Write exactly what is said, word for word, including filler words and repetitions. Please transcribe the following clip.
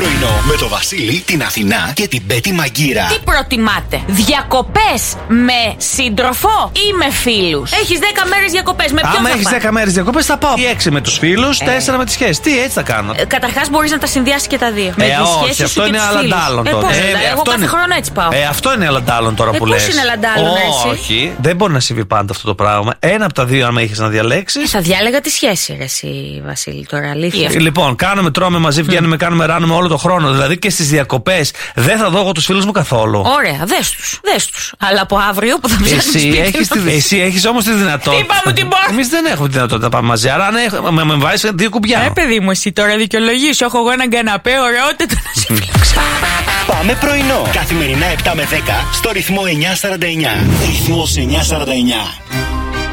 πρωινό με το Βασίλη, την Αθηνά και την Πέτη Μαγκύρα. Τι προτιμάτε, διακοπές με σύντροφο ή με φίλους? Έχεις δέκα μέρες διακοπές, με ποιον θα πας? Άμα έχεις δέκα μέρες διακοπές θα πάω έξι με τους φίλους, ε. τέσσερα με τη σχέση. Τι έτσι θα κάνω? Ε, καταρχάς μπορείς να τα συνδυάσεις και τα δύο. Ε, με τις όχι, σχέσεις αυτό σου είναι και τους φίλους. αλλαντάλλον Ε, τώρα. πώς, Ε, δηλαδή, ε, εγώ αυτό κάθε είναι- χρόνο έτσι πάω. Ε, αυτό είναι αλλαντάλλον τώρα Ε, που πώς λες. είναι αλλαντάλλον, εσύ? Όχι, δεν μπορεί να συμβεί πάντα αυτό το πράγμα. Ένα από τα δύο, άμα είχες να διαλέξεις. Θα διάλεγα τη σχέση, ρε, εσύ, Βασίλη, τώρα αλήθεια. Ε, Λοιπόν, κάνουμε, τρώμε μαζί, βγαίνουμε, κάνουμε, ράνουμε όλο το χρόνο. Δηλαδή και στις διακοπές δεν θα δω εγώ τους φίλους μου καθόλου. Ωραία, δες τους, δες τους. Αλλά από αύριο που θα ψάχνεις Εσύ σπίτι έχεις, να- τη, εσύ έχεις όμως τη δυνατότητα. Τι είπα μου, την μπορώ. Εμείς δεν έχουμε τη δυνατότητα να πάμε μαζί. Άρα αν έχω, με, με βάζεις δύο κουμπιά. Ε, παιδί μου, εσύ τώρα δικαιολογείς. Έχω εγώ έναν καναπέ, ωραιότατο να σε φιλοξώ. Πάμε πρωινό. Καθημερινά επτά με δέκα στο ρυθμό εννιά σαράντα εννιά. Ρυθμός εννιά σαράντα εννιά.